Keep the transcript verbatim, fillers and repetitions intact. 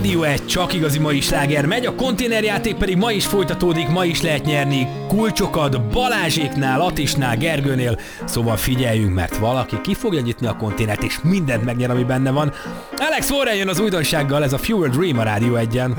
Rádió egy, csak igazi mai sláger megy, a konténerjáték pedig ma is folytatódik, ma is lehet nyerni kulcsokat Balázséknál, Atisnál, Gergőnél, szóval figyeljünk, mert valaki ki fogja nyitni a konténert és mindent megnyer, ami benne van. Alex Warren jön az újdonsággal, ez a Fewer Dream a Rádió egyen.